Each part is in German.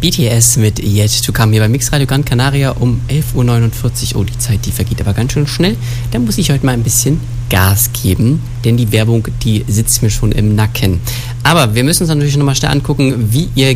BTS mit Yet to Come hier bei Mix Radio Gran Canaria um 11.49 Uhr. Oh, die Zeit, die vergeht aber ganz schön schnell. Da muss ich heute mal ein bisschen Gas geben, denn die Werbung, die sitzt mir schon im Nacken. Aber wir müssen uns natürlich nochmal schnell angucken, wie ihr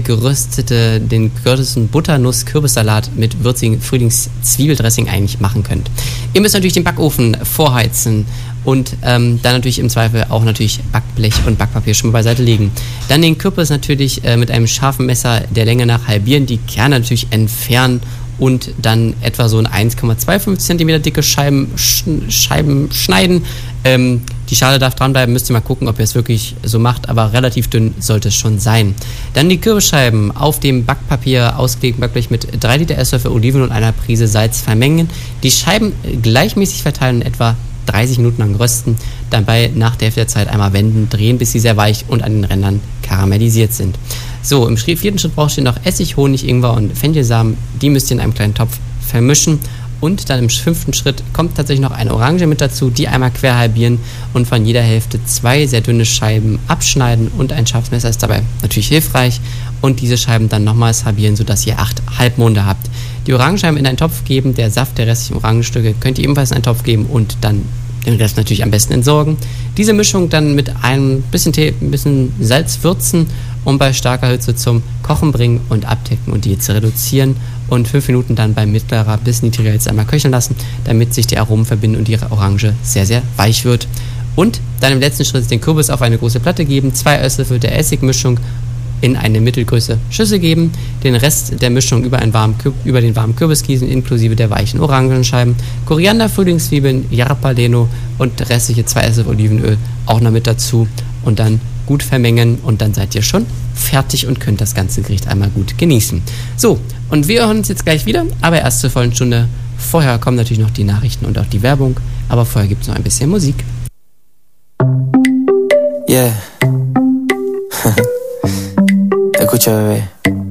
den gerösteten Butternuss-Kürbissalat mit würzigen Frühlings-Zwiebeldressing eigentlich machen könnt. Ihr müsst natürlich den Backofen vorheizen und dann natürlich im Zweifel auch natürlich Backblech und Backpapier schon mal beiseite legen. Dann den Kürbis natürlich mit einem scharfen Messer der Länge nach halbieren, die Kerne natürlich entfernen und dann etwa so in 1,25 cm dicke Scheiben schneiden. Die Schale darf dranbleiben, müsst ihr mal gucken, ob ihr es wirklich so macht, aber relativ dünn sollte es schon sein. Dann die Kürbisscheiben auf dem Backpapier ausgelegten Backblech mit 3 Liter Esslöffel Oliven und einer Prise Salz vermengen. Die Scheiben gleichmäßig verteilen und etwa 30 Minuten lang rösten. Dabei nach der Hälfte der Zeit einmal wenden, drehen, bis sie sehr weich und an den Rändern karamellisiert sind. So, im vierten Schritt braucht ihr noch Essig, Honig, Ingwer und Fenchelsamen. Die müsst ihr in einem kleinen Topf vermischen. Und dann im 5. Schritt kommt tatsächlich noch eine Orange mit dazu, die einmal quer halbieren und von jeder Hälfte 2 sehr dünne Scheiben abschneiden. Und ein scharfes Messer ist dabei natürlich hilfreich. Und diese Scheiben dann nochmals halbieren, sodass ihr 8 Halbmonde habt. Die Orangenscheiben in einen Topf geben, der Saft der restlichen Orangenstücke könnt ihr ebenfalls in einen Topf geben und dann den Rest natürlich am besten entsorgen. Diese Mischung dann mit ein bisschen Salz würzen und bei starker Hitze zum Kochen bringen und abdecken und die Hitze reduzieren und 5 Minuten dann bei mittlerer bis niedriger Hitze einmal köcheln lassen, damit sich die Aromen verbinden und die Orange sehr, sehr weich wird. Und dann im letzten Schritt den Kürbis auf eine große Platte geben, 2 Esslöffel der Essigmischung in eine mittelgroße Schüssel geben, den Rest der Mischung über den warmen Kürbis gießen, inklusive der weichen Orangenscheiben, Koriander, Frühlingszwiebeln, Jarapaleno und restliche 2 Esslöffel Olivenöl auch noch mit dazu und dann gut vermengen und dann seid ihr schon fertig und könnt das ganze Gericht einmal gut genießen. So, und wir hören uns jetzt gleich wieder, aber erst zur vollen Stunde. Vorher kommen natürlich noch die Nachrichten und auch die Werbung, aber vorher gibt es noch ein bisschen Musik. Yeah. Escucha, bebé.